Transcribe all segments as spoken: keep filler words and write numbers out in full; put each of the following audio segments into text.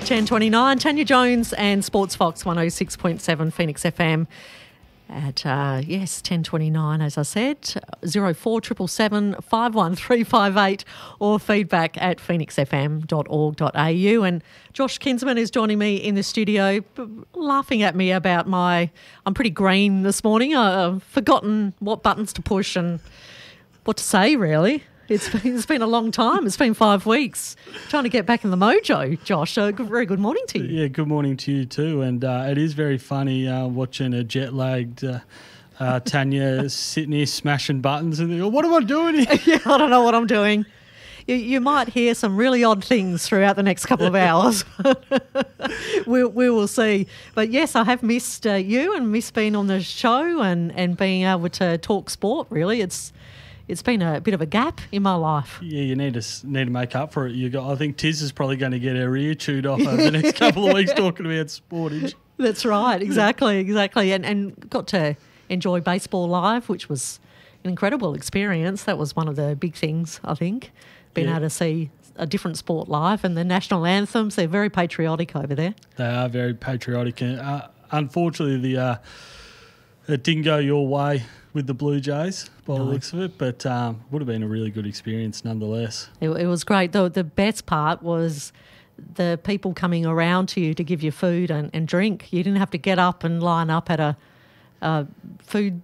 ten twenty-nine, Tanya Jones and Sports Fox one oh six point seven Phoenix F M at, uh, yes, ten twenty-nine, as I said, zero four seven seven seven five one three five eight or feedback at phoenix f m dot org dot a u. And Josh Kinsman is joining me in the studio, laughing at me about my, I'm pretty green this morning. I've forgotten what buttons to push and what to say, really. It's been, it's been a long time. It's been five weeks. Trying to get back in the mojo, Josh. Uh, good, very good morning to you. Yeah, good morning to you too. And uh, it is very funny uh, watching a jet-lagged uh, uh, Tanya sitting here smashing buttons and thinking, what am I doing here? Yeah, I don't know what I'm doing. You, you might hear some really odd things throughout the next couple of hours. we, we will see. But yes, I have missed uh, you and missed being on the show and, and being able to talk sport, really. It's It's been a bit of a gap in my life. Yeah, you need to need to make up for it. You got. I think Tiz is probably going to get her ear chewed off over the next couple of weeks talking about sportage. That's right, exactly, exactly. And and got to enjoy baseball live, which was an incredible experience. That was one of the big things, I think, being yeah. able to see a different sport live. And the national anthems, they're very patriotic over there. They are very patriotic. And, uh, unfortunately, the uh, it didn't go your way with the Blue Jays, by no. the looks of it, but um, would have been a really good experience nonetheless. It, it was great. The, the best part was the people coming around to you to give you food and, and drink. You didn't have to get up and line up at a, a food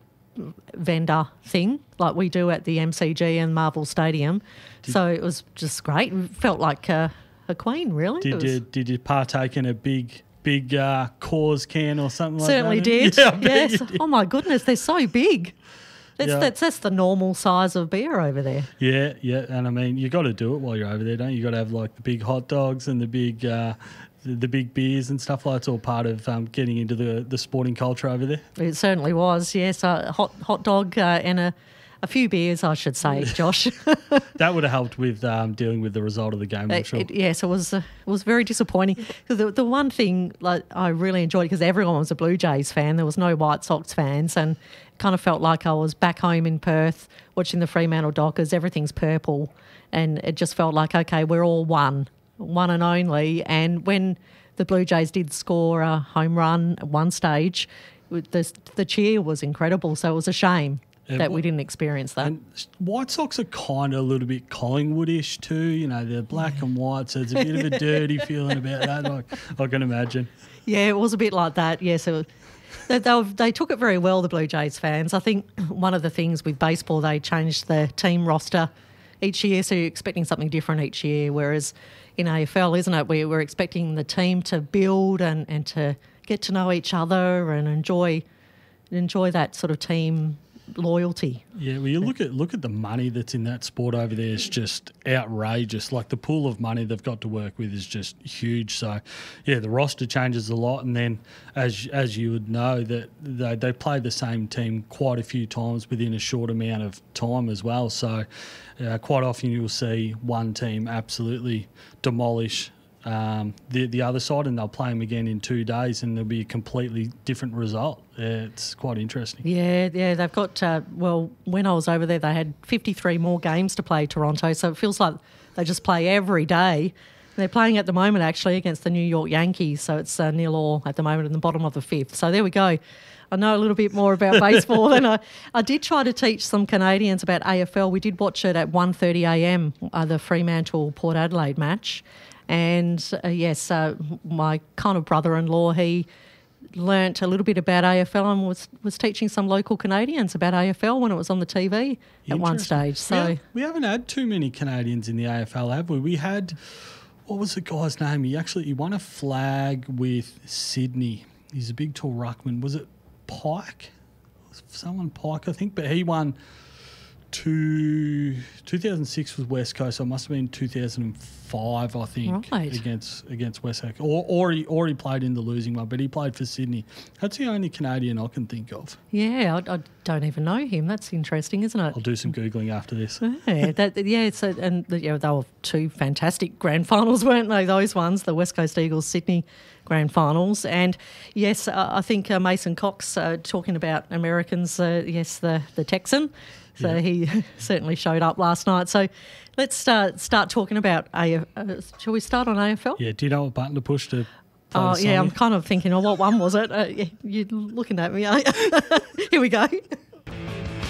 vendor thing like we do at the M C G and Marvel Stadium. Did, so it was just great. It felt like a, a queen, really. Did you, did you partake in a big... big uh, cause can or something like Certainly that? Certainly did. Yeah, yes. Did. Oh, my goodness, they're so big. That's, yeah. that's that's the normal size of beer over there. Yeah, yeah. And, I mean, you got to do it while you're over there, don't you? You got to have, like, the big hot dogs and the big uh, the, the big beers and stuff like that. It's all part of um, getting into the, the sporting culture over there. It certainly was, yes. A hot, hot dog uh, and a... A few beers, I should say, Josh. That would have helped with um, dealing with the result of the game, I'm it, sure. It, yes, it was uh, it was very disappointing. Because the, the one thing like I really enjoyed, because everyone was a Blue Jays fan, there was no White Sox fans, and it kind of felt like I was back home in Perth watching the Fremantle Dockers. Everything's purple, and it just felt like, okay, we're all one, one and only. And when the Blue Jays did score a home run at one stage, the, the cheer was incredible, so it was a shame that we didn't experience that. And White Sox are kind of a little bit Collingwood-ish too. You know, they're black yeah. and white, so it's a bit of a dirty feeling about that, I, I can imagine. Yeah, it was a bit like that, yes. It was, they, they, they took it very well, the Blue Jays fans. I think one of the things with baseball, they changed the team roster each year, so you're expecting something different each year, whereas in A F L, isn't it, we we're expecting the team to build and, and to get to know each other and enjoy enjoy that sort of team loyalty. Yeah, well, you look at look at the money that's in that sport over there. It's just outrageous. Like the pool of money they've got to work with is just huge. So, yeah, the roster changes a lot, and then as as you would know, that they they play the same team quite a few times within a short amount of time as well. So, uh, quite often you'll see one team absolutely demolish Um, the the other side, and they'll play them again in two days, and there'll be a completely different result. Uh, it's quite interesting. Yeah, yeah, they've got. Uh, well, when I was over there, they had fifty-three more games to play Toronto, so it feels like they just play every day. They're playing at the moment actually against the New York Yankees, so it's uh, nil all at the moment in the bottom of the fifth. So there we go. I know a little bit more about baseball, and I, I did try to teach some Canadians about A F L. We did watch it at one thirty a m, uh, the Fremantle Port Adelaide match. And, uh, yes, uh, my kind of brother-in-law, he learnt a little bit about A F L and was, was teaching some local Canadians about A F L when it was on the T V at one stage. So we, have, we haven't had too many Canadians in the A F L, have we? We had, what was the guy's name? He actually he won a flag with Sydney. He's a big, tall ruckman. Was it Pike? Was someone Pike, I think? But he won... Two, two thousand six was West Coast, so it must have been two thousand five, I think, right. against against West Coast. Or, or, he, or he played in the losing one, but he played for Sydney. That's the only Canadian I can think of. Yeah, I, I don't even know him. That's interesting, isn't it? I'll do some Googling after this. Yeah, that, yeah it's a, and yeah, they were two fantastic grand finals, weren't they, those ones, the West Coast Eagles, Sydney grand finals. And, yes, uh, I think uh, Mason Cox, uh, talking about Americans, uh, yes, the, the Texan, So Yeah. he certainly showed up last night. So let's start start talking about A F L. Uh, shall we start on A F L? Yeah, do you know what button to push to play Oh, the yeah, song? I'm kind of thinking, oh, what one was it? Uh, yeah, you're looking at me. Here we go.